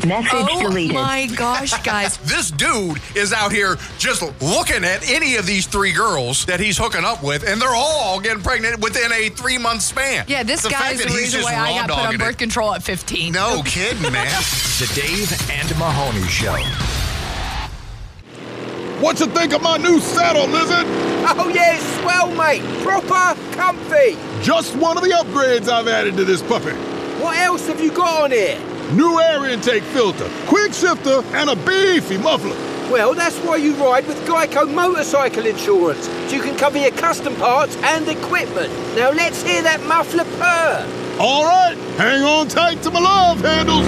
Message deleted. Oh my gosh, guys. This dude is out here just looking at any of these 3 girls that he's hooking up with, and they're all getting pregnant within a 3-month span. Yeah, this guy is the reason why I got put on birth control at 15. No kidding, man. The Dave and Mahoney Show. What you think of my new saddle, Lizard? Oh, yeah, it's swell, mate. Proper comfy. Just one of the upgrades I've added to this puppy. What else have you got on here? New air intake filter, quick shifter, and a beefy muffler. Well, that's why you ride with Geico Motorcycle Insurance, so you can cover your custom parts and equipment. Now let's hear that muffler purr. All right, hang on tight to my love handles.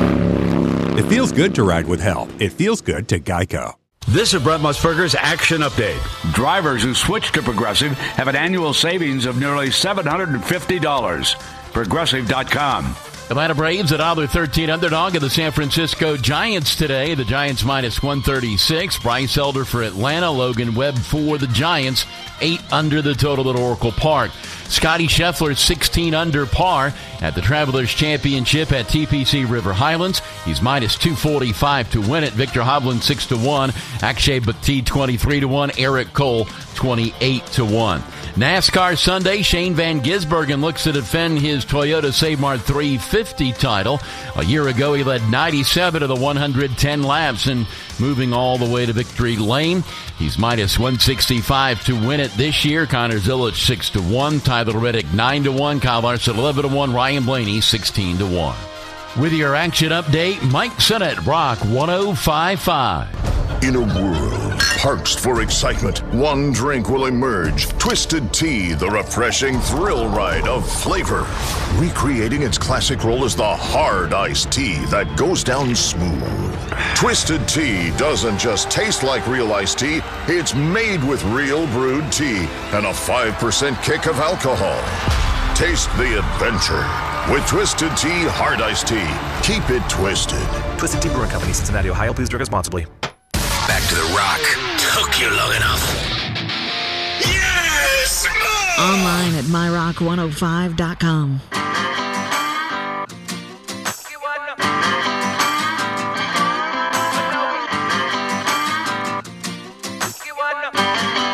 It feels good to ride with help. It feels good to Geico. This is Brett Musburger's Action Update. Drivers who switch to Progressive have an annual savings of nearly $750. Progressive.com. Atlanta Braves at other 13 underdog of the San Francisco Giants today. The Giants minus 136. Bryce Elder for Atlanta. Logan Webb for the Giants. 8 under the total at Oracle Park. Scotty Scheffler 16 under par at the Travelers Championship at TPC River Highlands. He's minus 245 to win it. Victor Hovland 6-1. Akshay Bhakti 23-1. Eric Cole 28-1. NASCAR Sunday, Shane Van Gisbergen looks to defend his Toyota Save-Mart 350 title. A year ago, he led 97 of the 110 laps and moving all the way to victory lane. He's minus 165 to win it this year. Connor Zilic 6-1. Tyler Reddick 9-1. Kyle Larson 11-1. Ryan Blaney 16-1. With your action update, Mike Sennett, Rock 105.5. In a world parched for excitement, one drink will emerge. Twisted Tea, the refreshing thrill ride of flavor. Recreating its classic role as the hard iced tea that goes down smooth. Twisted Tea doesn't just taste like real iced tea, it's made with real brewed tea and a 5% kick of alcohol. Taste the adventure with Twisted Tea Hard Iced Tea. Keep it twisted. Twisted Tea Brewing Company, Cincinnati, Ohio. Please drink responsibly. Back to The Rock. Took you long enough. Yes! Online at myrock105.com.